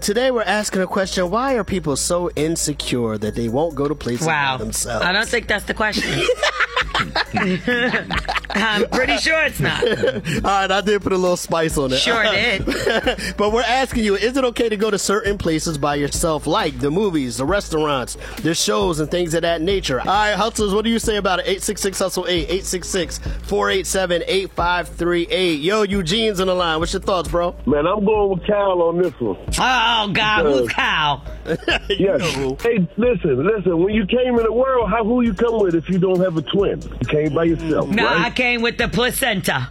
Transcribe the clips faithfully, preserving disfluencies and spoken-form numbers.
today we're asking a question. Why are people so insecure that they won't go to places wow. by themselves? I don't think that's the question. I'm pretty sure it's not. All right, I did put a little spice on it. Sure did. But we're asking you, is it okay to go to certain places by yourself, like the movies, the restaurants, the shows, and things of that nature? All right, hustlers, what do you say about it? eight six six hustle eight, eight six six, four eight seven, eight five three eight. Yo, Eugene's on the line. What's your thoughts, bro? Man, I'm going with Kyle on this one. Oh, God, who's Kyle? Yes. Know. Hey, listen, listen. When you came in the world, how who you come with if you don't have a twin? You came by yourself, No, right? I came with the placenta.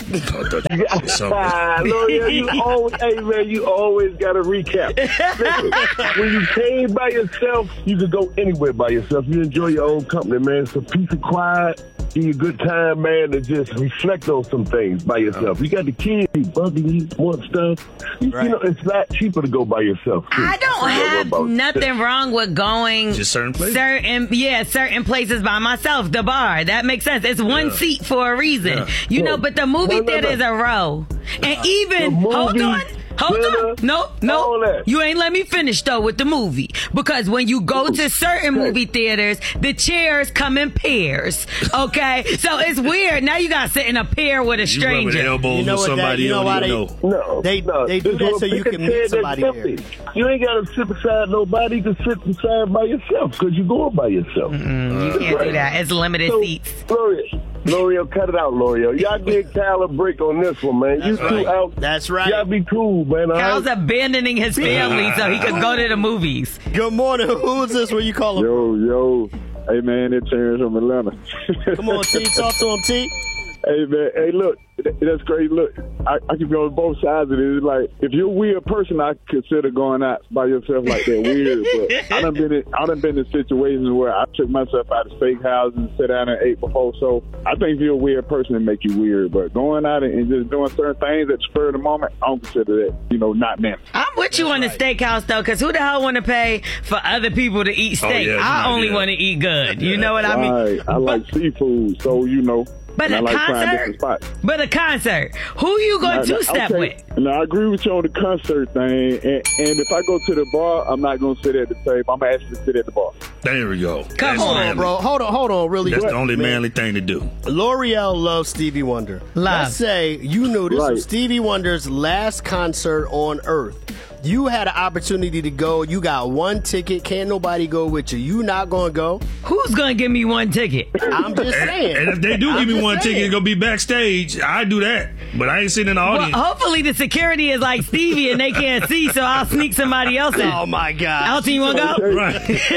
Loria, you always, hey, man, you always got to recap. Listen, when you came by yourself, you could go anywhere by yourself. You enjoy your own company, man. It's a peace and quiet. Give you a good time, man, to just reflect on some things by yourself. You got the kids, you bugging, you want stuff. You, right. you know, it's not cheaper to go by yourself, too. I don't have nothing wrong with going just certain places. Certain, yeah, certain places by myself. The bar, that makes sense. It's one yeah. seat for a reason, yeah. you so, know. But the movie no, theater is no, no. a row, and even hold on. Hold on. No, no. You ain't let me finish, though, with the movie. Because when you go to certain movie theaters, the chairs come in pairs. Okay? So it's weird. Now you got to sit in a pair with a stranger. You elbows you know with somebody that, you know why they, know. No. They, no. they do that so you can meet somebody there. You ain't got to sit beside nobody. You can sit beside by yourself because you're going by yourself. Mm-mm, you can't right. do that. It's limited so, seats. L'Oreal, L'Oreal, cut it out, L'Oreal. Y'all give Kyle a break on this one, man. That's you two right. out. That's right. Y'all be cool, man. Kyle's right? abandoning his family so he could go to the movies. Good morning. Who's this? Where you calling Yo, yo. Hey, man, it's Terrence from Atlanta. Come on, T. Talk to him, T. Hey, man. Hey, look. That's crazy. Look, I, I can go on both sides of it. It's like, if you're a weird person, I consider going out by yourself like that weird. But I done been in, I done been in situations where I took myself out of steakhouses and sat down and ate before. So I think if you're a weird person, it make you weird. But going out and just doing certain things at the spur of the moment, I don't consider that, you know, not them. I'm with you That's on right. the steakhouse, though, because who the hell want to pay for other people to eat steak? Oh, yeah, I only yeah. want to eat good. You know what right. I mean? I like but, seafood, so, you know. But and a like concert, but a concert. Who you going to two-step okay. with? No, I agree with you on the concert thing. And, and if I go to the bar, I'm not going to sit at the table. I'm going to actually sit at the bar. There we go. Come That's on, manly. bro. Hold on, hold on, really. That's quick, the only man. manly thing to do. L'Oreal loves Stevie Wonder. Love. Let's say you knew this right. was Stevie Wonder's last concert on Earth. You had an opportunity to go. You got one ticket. Can't nobody go with you. You not going to go? Who's going to give me one ticket? I'm just saying. And, and if they do I'm give me one saying. ticket, it's going to be backstage. I do that. But I ain't sitting in the audience. Well, hopefully the security is like Stevie and they can't see, so I'll sneak somebody else in. Oh, my God. Elton, you want to go? Right.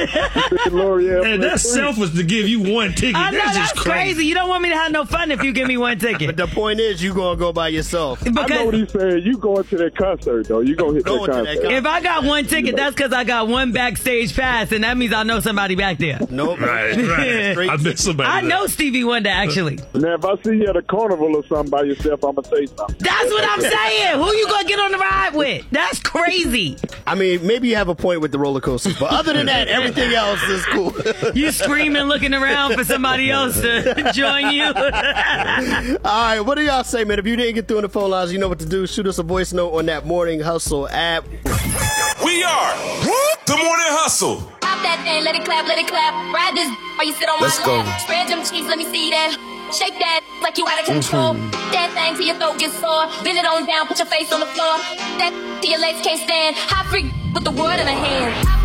And that's selfish to give you one ticket. I know, that's, that's just crazy. crazy. You don't want me to have no fun if you give me one ticket. But the point is, you going to go by yourself. Because I know what he's saying. You going to that concert, though. You going to hit Going that to concert. that if I got one ticket, that's because I got one backstage pass, and that means I know somebody back there. Nope. Right, right. I bet somebody. I there. know Stevie Wonder, actually. Now, if I see you at a carnival or something by yourself, I'm going to say something. That's what I'm saying. Who you going to get on the ride with? That's crazy. I mean, maybe you have a point with the roller coasters, but other than that, everything else is cool. You screaming, looking around for somebody else to join you. All right, what do y'all say, man? If you didn't get through in the phone lines, you know what to do. Shoot us a voice note on that Morning Hustle app. We are the Morning Hustle. Pop that thing, let it clap, let it clap. Ride this while you sit on Let's my go. lap. Spread them cheeks, let me see that. Shake that like you out of control. Mm-hmm. That thing till your throat gets sore. Bend it on down, put your face on the floor. That till your legs can't stand. Hot freak, put the world in her hand.